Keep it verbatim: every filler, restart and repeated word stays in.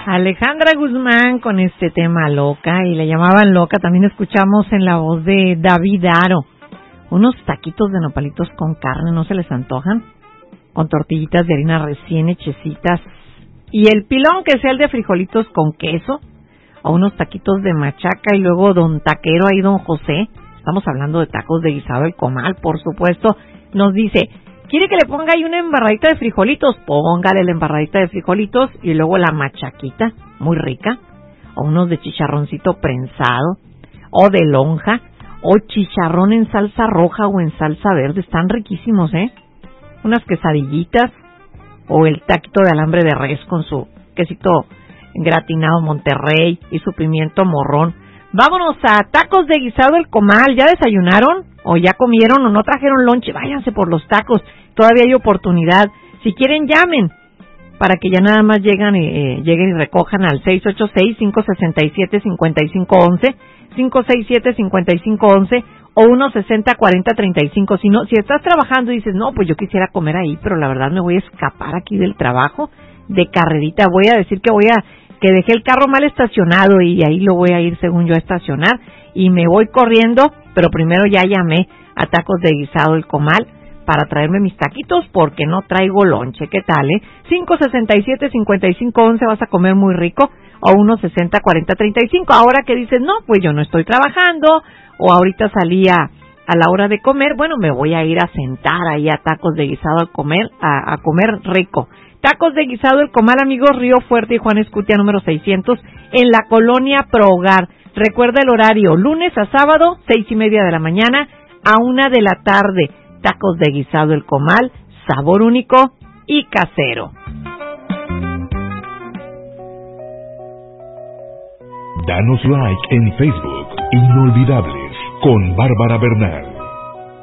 Alejandra Guzmán con este tema Loca, y le llamaban Loca. También escuchamos en la voz de David Aro unos taquitos de nopalitos con carne, ¿no se les antojan? Con tortillitas de harina recién hechecitas, y el pilón que sea el de frijolitos con queso, o unos taquitos de machaca, y luego don taquero ahí, don José. Estamos hablando de tacos de guisado El Comal, por supuesto. Nos dice, ¿quiere que le ponga ahí una embarradita de frijolitos? Póngale la embarradita de frijolitos y luego la machaquita, muy rica, o unos de chicharroncito prensado, o de lonja, o chicharrón en salsa roja o en salsa verde. Están riquísimos, ¿eh? Unas quesadillitas, o el taquito de alambre de res con su quesito gratinado Monterrey y su pimiento morrón. Vámonos a tacos de guisado El Comal. ¿Ya desayunaron? ¿O ya comieron? ¿O no trajeron lonche? Váyanse por los tacos. Todavía hay oportunidad. Si quieren, llamen para que ya nada más llegan y, eh, lleguen y recojan al seis ocho seis, cinco seis siete, cinco cinco uno uno, cinco seis siete, cinco cinco uno uno o uno sesenta, cuarenta, treinta y cinco. Si no, si estás trabajando y dices, no, pues yo quisiera comer ahí, pero la verdad me voy a escapar aquí del trabajo, de carrerita, voy a decir que voy a que dejé el carro mal estacionado y ahí lo voy a ir según yo a estacionar y me voy corriendo, pero primero ya llamé a Tacos de Guisado El Comal para traerme mis taquitos porque no traigo lonche. ¿Qué tal, eh? cinco seis siete, cinco cinco uno uno vas a comer muy rico, o uno sesenta, cuarenta, treinta y cinco. Ahora que dices, no, pues yo no estoy trabajando, o ahorita salí a, a la hora de comer, bueno, me voy a ir a sentar ahí a Tacos de Guisado al comer, a, a comer rico. Tacos de Guisado El Comal, amigos, Río Fuerte y Juan Escutia número seiscientos, en la colonia Pro Hogar. Recuerda el horario, lunes a sábado, seis y media de la mañana a una de la tarde. Tacos de Guisado El Comal, sabor único y casero. Danos like en Facebook, Inolvidables, con Bárbara Bernal.